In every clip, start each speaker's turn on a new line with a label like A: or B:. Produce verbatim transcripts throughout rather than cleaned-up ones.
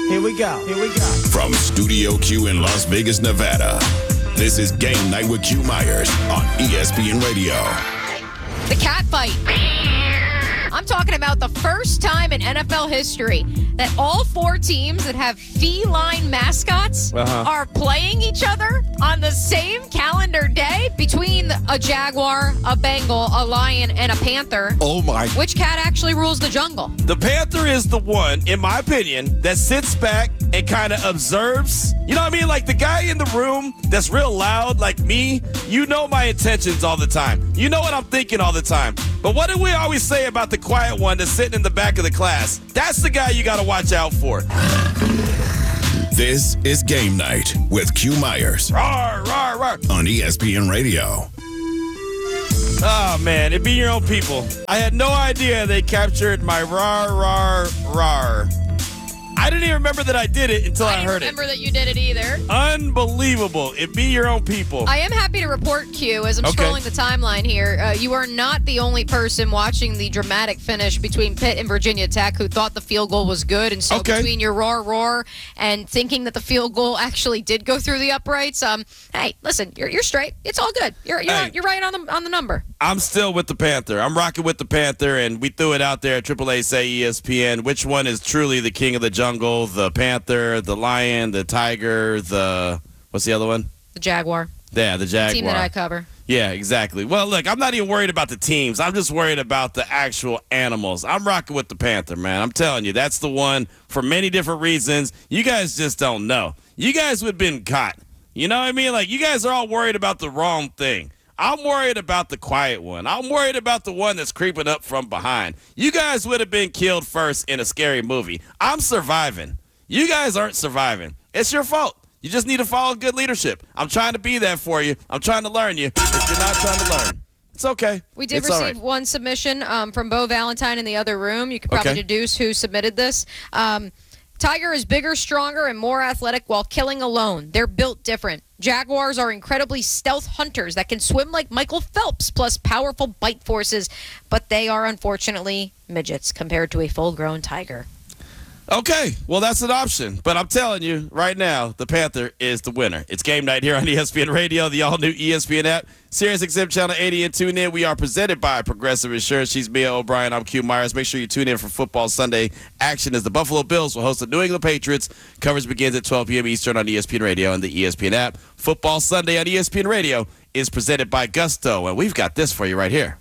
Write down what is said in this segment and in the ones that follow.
A: Here we go. Here we go.
B: From Studio Q in Las Vegas, Nevada, this is Game Night with Q Myers on E S P N Radio.
C: The cat fight. I'm talking about the first time in N F L history that all four teams that have feline mascots
D: uh-huh.
C: are playing each other on the same calendar day between a jaguar, a bengal, a lion, and a panther.
D: Oh, my.
C: Which cat actually rules the jungle?
D: The panther is the one, in my opinion, that sits back and kind of observes. You know what I mean? Like the guy in the room that's real loud, like me, you know my intentions all the time. You know what I'm thinking all the time. But what do we always say about the quiet one that's sitting in the back of the class? That's the guy you got to watch out for.
B: This is Game Night with Q Myers.
D: Rawr, rawr, rawr.
B: On E S P N Radio.
D: Oh, man, it be your own people. I had no idea they captured my rawr, rawr, rawr. I didn't even remember that I did it until I,
C: I didn't
D: heard
C: remember
D: it.
C: that you did it either.
D: Unbelievable. It be your own people.
C: I am happy to report, Q, as I'm
D: Okay.
C: scrolling the timeline here, uh, you are not the only person watching the dramatic finish between Pitt and Virginia Tech who thought the field goal was good. And so
D: Okay.
C: between your roar, roar, and thinking that the field goal actually did go through the uprights, um, hey, listen, you're you're straight. It's all good. You're you're,
D: Hey.
C: you're right on the on the number.
D: I'm still with the Panther. I'm rocking with the Panther, and we threw it out there at Triple A Say E S P N. Which one is truly the king of the jungle? The Panther, the lion, the tiger, the what's the other one?
C: The Jaguar.
D: Yeah, the jaguar.
C: Team that I cover.
D: Yeah, exactly. Well, look, I'm not even worried about the teams. I'm just worried about the actual animals. I'm rocking with the Panther, man. I'm telling you, that's the one for many different reasons. You guys just don't know. You guys would have been caught. You know what I mean? Like, you guys are all worried about the wrong thing. I'm worried about the quiet one. I'm worried about the one that's creeping up from behind. You guys would have been killed first in a scary movie. I'm surviving. You guys aren't surviving. It's your fault. You just need to follow good leadership. I'm trying to be there for you. I'm trying to learn you. If you're not trying to learn, it's okay.
C: We did
D: It's all
C: receive
D: right.
C: one submission um, from Bo Valentine in the other room. You could probably
D: Okay.
C: deduce who submitted this. Um, Tiger is bigger, stronger, and more athletic while killing alone. They're built different. Jaguars are incredibly stealth hunters that can swim like Michael Phelps, plus powerful bite forces, but they are unfortunately midgets compared to a full-grown tiger.
D: Okay, well, that's an option. But I'm telling you right now, the Panther is the winner. It's game night here on E S P N Radio, the all-new E S P N app, Sirius X M Channel eighty, and tune in. We are presented by Progressive Insurance. She's Mia O'Brien. I'm Q Myers. Make sure you tune in for Football Sunday action as the Buffalo Bills will host the New England Patriots. Coverage begins at twelve p.m. Eastern on E S P N Radio and the E S P N app. Football Sunday on E S P N Radio is presented by Gusto, and we've got this for you right here.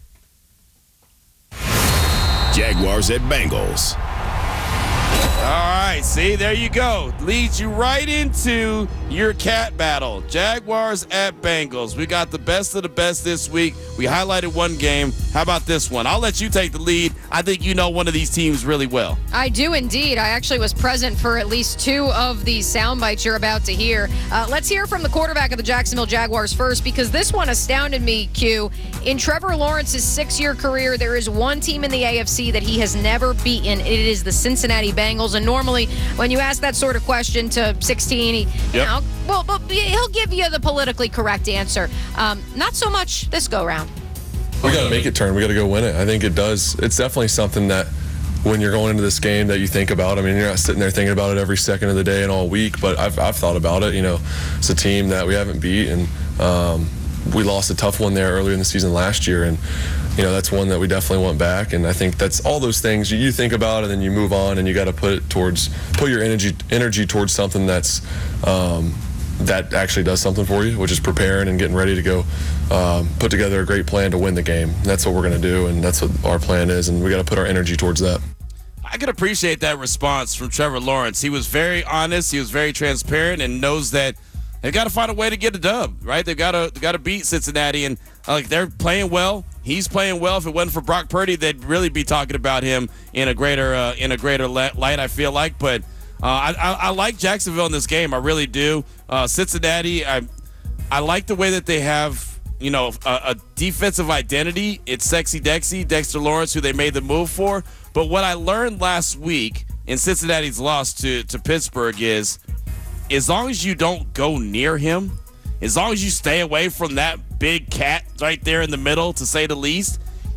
B: Jaguars at Bengals.
D: All right, see, there you go. Leads you right into your cat battle. Jaguars at Bengals. We got the best of the best this week. We highlighted one game. How about this one? I'll let you take the lead. I think you know one of these teams really well.
C: I do indeed. I actually was present for at least two of these sound bites you're about to hear. Uh, let's hear from the quarterback of the Jacksonville Jaguars first, because this one astounded me, Q. In Trevor Lawrence's six-year career, there is one team in the A F C that he has never beaten. It is the Cincinnati Bengals. And normally, when you ask that sort of question to sixteen, he, you
D: Yep.
C: know, well, but he'll give you the politically correct answer. Um, not so much this go-round.
E: We got to make it turn. We got to go win it. I think it does. It's definitely something that when you're going into this game that you think about. I mean, you're not sitting there thinking about it every second of the day and all week, but I've, I've thought about it. You know, it's a team that we haven't beat, and um, we lost a tough one there earlier in the season last year, and you know, that's one that we definitely want back. And I think that's all those things you, you think about, and then you move on, and you got to put it towards, put your energy energy towards something that's um, that actually does something for you, which is preparing and getting ready to go um, put together a great plan to win the game. And that's what we're going to do, and that's what our plan is, and we got to put our energy towards that.
D: I can appreciate that response from Trevor Lawrence. He was very honest. He was very transparent and knows that they've got to find a way to get a dub, right? They've got to they got to beat Cincinnati, and uh, like they're playing well. He's playing well. If it wasn't for Brock Purdy, they'd really be talking about him in a greater uh, in a greater light, I feel like. But uh, I, I, I like Jacksonville in this game. I really do. Uh, Cincinnati, I I like the way that they have, you know, a, a defensive identity. It's Sexy Dexy, Dexter Lawrence, who they made the move for. But what I learned last week in Cincinnati's loss to, to Pittsburgh is, as long as you don't go near him, as long as you stay away from that big cat right there in the middle, to say the least,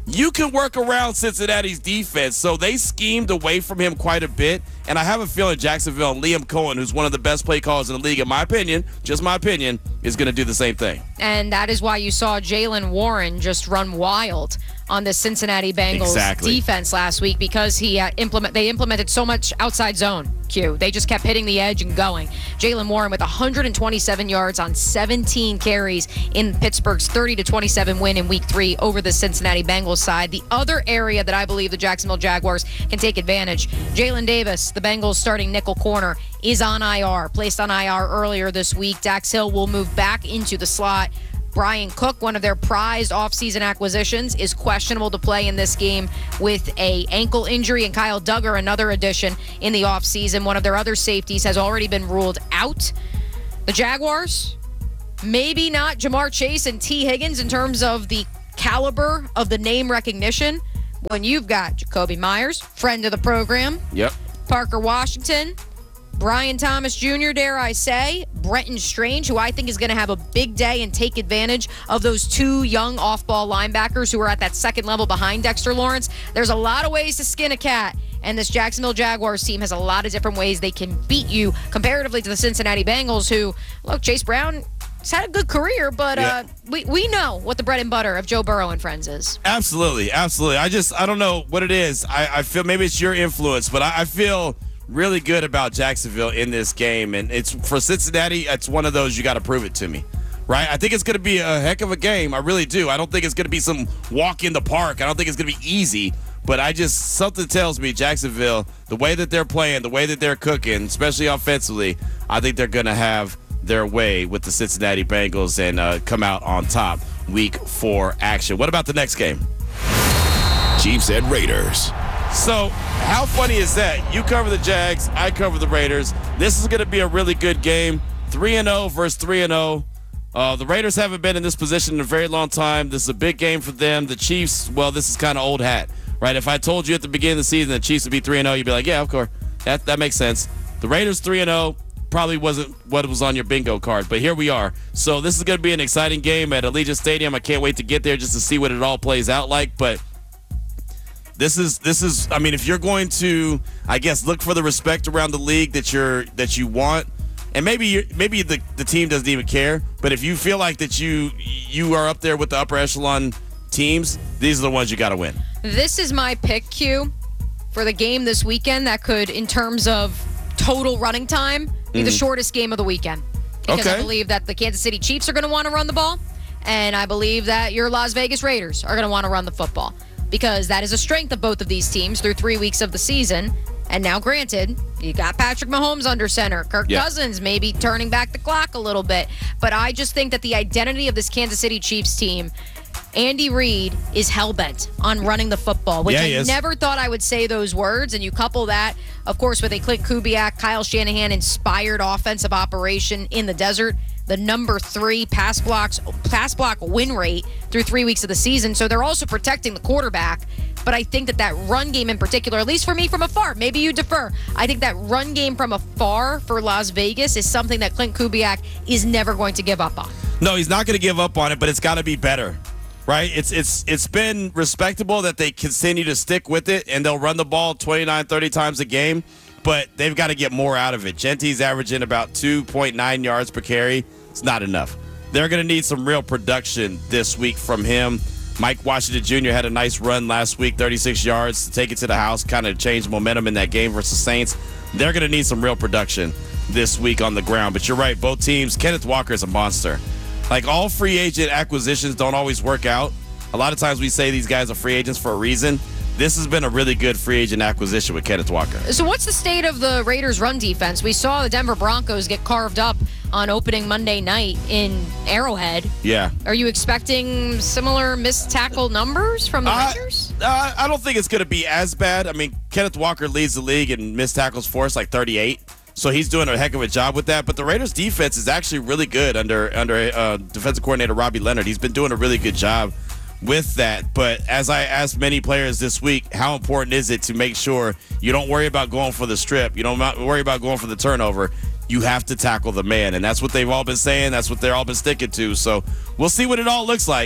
D: you can work around Cincinnati's defense. So they schemed away from him quite a bit. And I have a feeling Jacksonville and Liam Cohen, who's one of the best play callers in the league, in my opinion, just my opinion, is going to do the same thing.
C: And that is why you saw Jaylen Warren just run wild on the Cincinnati Bengals
D: Exactly.
C: defense last week because he uh, implement they implemented so much outside zone. Q. They just kept hitting the edge and going. Jaylen Warren with one hundred twenty-seven yards on seventeen carries in Pittsburgh's thirty to twenty-seven win in Week Three over the Cincinnati Bengals side. The other area that I believe the Jacksonville Jaguars can take advantage, Jalen Davis, the Bengals starting nickel corner, is on I R. Placed on I R earlier this week. Dax Hill will move back into the slot. Brian Cook, one of their prized offseason acquisitions, is questionable to play in this game with a ankle injury. And Kyle Duggar, another addition in the offseason, one of their other safeties, has already been ruled out. The Jaguars, maybe not Jamar Chase and T. Higgins in terms of the caliber of the name recognition. When you've got Jacoby Myers, friend of the program,
D: Yep.
C: Parker Washington, Brian Thomas Junior, dare I say, Brenton Strange, who I think is going to have a big day and take advantage of those two young off-ball linebackers who are at that second level behind Dexter Lawrence. There's a lot of ways to skin a cat, and this Jacksonville Jaguars team has a lot of different ways they can beat you comparatively to the Cincinnati Bengals, who, look, Chase Brown has had a good career, but
D: Yeah.
C: uh, we, we know what the bread and butter of Joe Burrow and friends is.
D: Absolutely, absolutely. I just, I don't know what it is. I, I feel maybe it's your influence, but I, I feel really good about Jacksonville in this game. And it's for Cincinnati, it's one of those you got to prove it to me, right? I think it's going to be a heck of a game. I really do. I don't think it's going to be some walk in the park. I don't think it's going to be easy. But I just, something tells me Jacksonville, the way that they're playing, the way that they're cooking, especially offensively, I think they're going to have their way with the Cincinnati Bengals and uh, come out on top week four action. What about the next game?
B: Chiefs at Raiders.
D: So, how funny is that? You cover the Jags, I cover the Raiders. This is going to be a really good game. three and oh versus three and oh. Uh, the Raiders haven't been in this position in a very long time. This is a big game for them. The Chiefs, well, this is kind of old hat, right? If I told you at the beginning of the season the Chiefs would be three and oh, you'd be like, yeah, of course. That that makes sense. The Raiders three and oh probably wasn't what was on your bingo card, but here we are. So, this is going to be an exciting game at Allegiant Stadium. I can't wait to get there just to see what it all plays out like, but This is this is I mean, if you're going to, I guess, look for the respect around the league that you're that you want, and maybe you maybe the, the team doesn't even care, but if you feel like that you you are up there with the upper echelon teams, these are the ones you got to win.
C: This is my pick, Q, for the game this weekend that could, in terms of total running time, be the shortest game of the weekend. Because I
D: Okay.
C: believe that the Kansas City Chiefs are going to want to run the ball, and I believe that your Las Vegas Raiders are going to want to run the football. Because that is a strength of both of these teams through three weeks of the season. And now, granted, you got Patrick Mahomes under center. Kirk
D: Yeah.
C: Cousins maybe turning back the clock a little bit. But I just think that the identity of this Kansas City Chiefs team, Andy Reid is hell-bent on running the football, which
D: Yeah, he
C: I
D: is.
C: never thought I would say those words. And you couple that, of course, with a Clint Kubiak, Kyle Shanahan-inspired offensive operation in the desert, the number three pass blocks pass block win rate through three weeks of the season. So they're also protecting the quarterback. But I think that that run game in particular, at least for me from afar, maybe you defer, I think that run game from afar for Las Vegas is something that Clint Kubiak is never going to give up on.
D: No, he's not going to give up on it, but it's got to be better, right? It's it's it's been respectable that they continue to stick with it, and they'll run the ball twenty-nine, thirty times a game, but they've got to get more out of it. Genty's averaging about two point nine yards per carry. It's not enough. They're going to need some real production this week from him. Mike Washington Junior had a nice run last week, thirty-six yards to take it to the house, kind of change momentum in that game versus Saints. They're going to need some real production this week on the ground. But you're right, both teams, Kenneth Walker is a monster. Like, all free agent acquisitions don't always work out. A lot of times we say these guys are free agents for a reason. This has been a really good free agent acquisition with Kenneth Walker.
C: So what's the state of the Raiders' run defense? We saw the Denver Broncos get carved up on opening Monday night in Arrowhead.
D: Yeah.
C: Are you expecting similar missed tackle numbers from the
D: Uh,
C: Raiders?
D: uh, I don't think it's going to be as bad. I mean, Kenneth Walker leads the league in missed tackles force, like thirty-eight. So he's doing a heck of a job with that. But the Raiders' defense is actually really good under under uh, defensive coordinator Robbie Leonard. He's been doing a really good job with that. But as I asked many players this week, how important is it to make sure you don't worry about going for the strip, you don't worry about going for the turnover, you have to tackle the man. And that's what they've all been saying. That's what they've all been sticking to. So we'll see what it all looks like.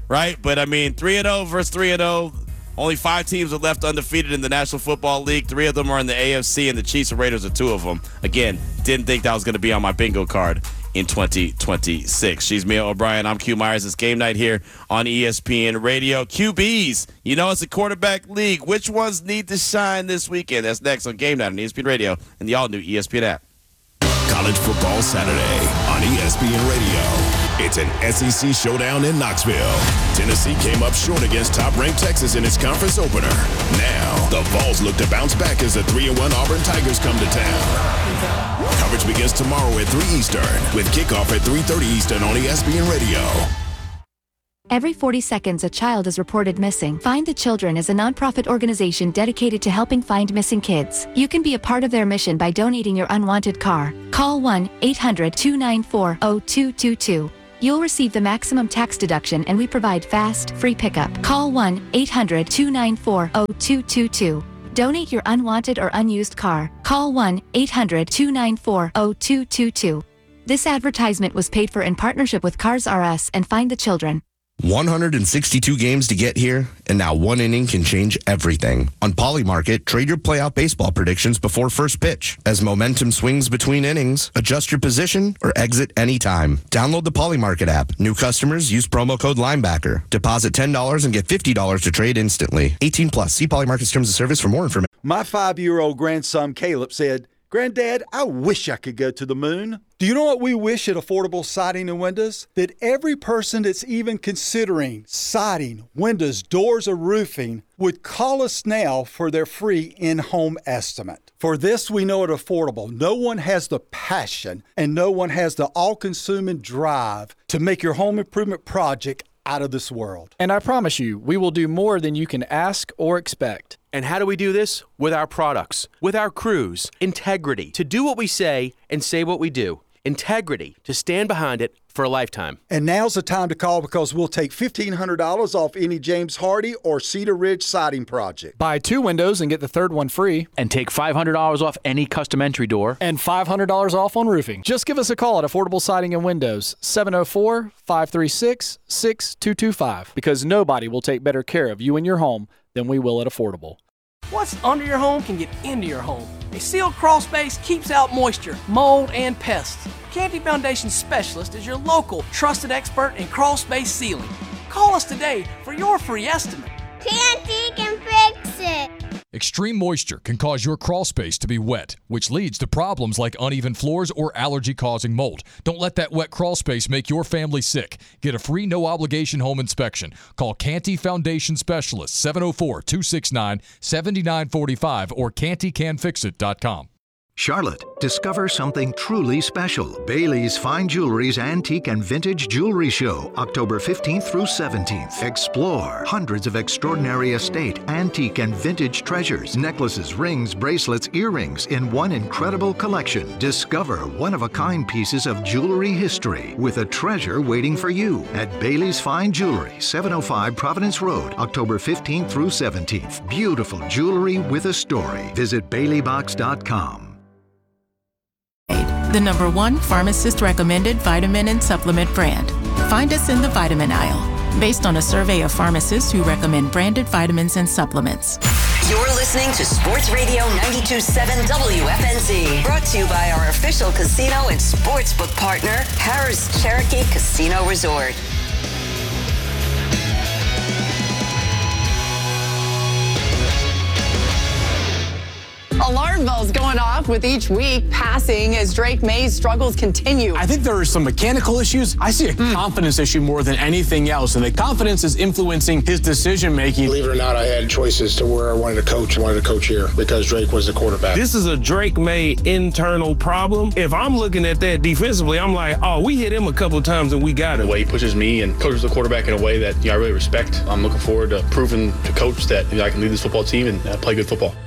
D: right? But, I mean, three and oh versus three and oh. Only five teams are left undefeated in the National Football League. Three of them are in the A F C, and the Chiefs and Raiders are two of them. Again, didn't think that was going to be on my bingo card in twenty twenty-six. She's Mia O'Brien. I'm Q Myers. It's game night here on E S P N Radio. Q Bs, you know it's a quarterback league. Which ones need to shine this weekend? That's next on Game Night on E S P N Radio and the all-new E S P N app.
B: College Football Saturday on E S P N Radio. It's an S E C showdown in Knoxville. Tennessee came up short against top-ranked Texas in its conference opener. Now, the Vols look to bounce back as the three and one Auburn Tigers come to town. Coverage begins tomorrow at three Eastern with kickoff at three thirty Eastern on E S P N Radio.
A: Every forty seconds, a child is reported missing. Find the Children is a nonprofit organization dedicated to helping find missing kids. You can be a part of their mission by donating your unwanted car. Call one eight hundred two nine four zero two two two. You'll receive the maximum tax deduction, and we provide fast, free pickup. Call one eight hundred two nine four zero two two two. Donate your unwanted or unused car. Call one eight hundred two nine four zero two two two. This advertisement was paid for in partnership with Cars R Us and Find the Children.
F: one hundred sixty-two games to get here, and now one inning can change everything. On Polymarket, trade your playout baseball predictions before first pitch. As momentum swings between innings, adjust your position or exit anytime. Download the Polymarket app. New customers use promo code Linebacker. Deposit ten dollars and get fifty dollars to trade instantly. eighteen plus. See Polymarket's terms of service for more information.
G: My five-year-old grandson, Caleb, said, "Granddad, I wish I could go to the moon." Do you know what we wish at Affordable Siding and Windows? That every person that's even considering siding, windows, doors, or roofing would call us now for their free in-home estimate. For this, we know at Affordable, no one has the passion and no one has the all-consuming drive to make your home improvement project out of this world.
H: And I promise you, we will do more than you can ask or expect.
I: And how do we do this? With our products, with our crews, integrity, to do what we say and say what we do. Integrity, to stand behind it for a lifetime.
G: And now's the time to call because we'll take fifteen hundred dollars off any James Hardy or Cedar Ridge siding project.
H: Buy two windows and get the third one free.
J: And take five hundred dollars off any custom entry door.
H: And five hundred dollars off on roofing. Just give us a call at Affordable Siding and Windows, seven oh four, five three six, six two two five. Because nobody will take better care of you and your home than we will at Affordable.
K: What's under your home can get into your home. A sealed crawl space keeps out moisture, mold, and pests. Canty Foundation Specialist is your local trusted expert in crawl space sealing. Call us today for your free estimate.
L: Canty can fix it.
M: Extreme moisture can cause your crawl space to be wet, which leads to problems like uneven floors or allergy-causing mold. Don't let that wet crawl space make your family sick. Get a free no-obligation home inspection. Call Canty Foundation Specialist, seven oh four, two six nine, seven nine four five or canty can fix it dot com.
N: Charlotte, discover something truly special. Bailey's Fine Jewelry's Antique and Vintage Jewelry Show, October fifteenth through seventeenth. Explore hundreds of extraordinary estate, antique, and vintage treasures, necklaces, rings, bracelets, earrings in one incredible collection. Discover one-of-a-kind pieces of jewelry history with a treasure waiting for you at Bailey's Fine Jewelry, seven oh five Providence Road, October fifteenth through seventeenth. Beautiful jewelry with a story. Visit Bailey Box dot com.
O: The number one pharmacist-recommended vitamin and supplement brand. Find us in the vitamin aisle, based on a survey of pharmacists who recommend branded vitamins and supplements.
P: You're listening to Sports Radio ninety-two point seven W F N Z. Brought to you by our official casino and sportsbook partner, Harrah's Cherokee Casino Resort.
Q: Alarm bells going off with each week passing as Drake May's struggles continue.
R: I think there are some mechanical issues. I see a mm. confidence issue more than anything else, and the confidence is influencing his decision-making.
S: Believe it or not, I had choices to where I wanted to coach. I wanted to coach here because Drake was the quarterback.
T: This is a Drake May internal problem. If I'm looking at that defensively, I'm like, oh, we hit him a couple of times and we got him.
U: The way he pushes me and coaches the quarterback in a way that you know, I really respect. I'm looking forward to proving to coach that you know, I can lead this football team and uh, play good football.